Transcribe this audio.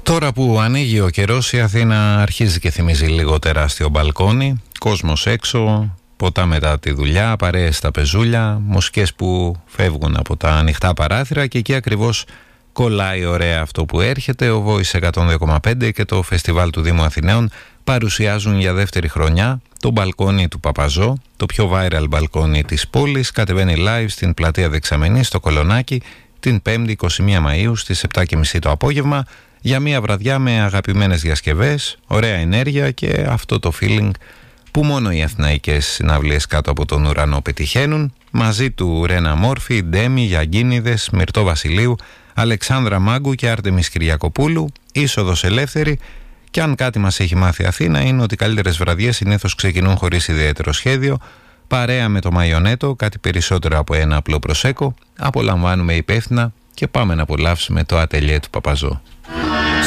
Τώρα που ανοίγει ο καιρός, η Αθήνα αρχίζει και θυμίζει λίγο τεράστιο μπαλκόνι. Κόσμος έξω, ποτά μετά τη δουλειά, παρέες στα πεζούλια, μουσικές που φεύγουν από τα ανοιχτά παράθυρα και εκεί ακριβώς κολλάει ωραία αυτό που έρχεται. Ο Voice 102,5 και το Φεστιβάλ του Δήμου Αθηναίων παρουσιάζουν για δεύτερη χρονιά το μπαλκόνι του Παπαζό, το πιο viral μπαλκόνι της πόλης. Κατεβαίνει live στην πλατεία Δεξαμενής στο Κολονάκι την 5η 21 Μαΐου στις 7.30 το απόγευμα για μια βραδιά με αγαπημένες διασκευές, ωραία ενέργεια και αυτό το feeling που μόνο οι αθηναϊκές συναυλίες κάτω από τον ουρανό πετυχαίνουν. Μαζί του Ρένα Μόρφη, Ντέμι, Γιαγκίνιδες, Μυρτώ Βασιλείου, Αλεξάνδρα Μάγκου και Άρτεμις Κυριακοπούλου, είσοδος ελεύθερη. Και αν κάτι μας έχει μάθει Αθήνα είναι ότι οι καλύτερες βραδιές συνήθως ξεκινούν χωρίς ιδιαίτερο σχέδιο, παρέα με το μαϊονέτο, κάτι περισσότερο από ένα απλό προσέκο. Απολαμβάνουμε υπεύθυνα και πάμε να απολαύσουμε το ατελιέ του Παπαζό.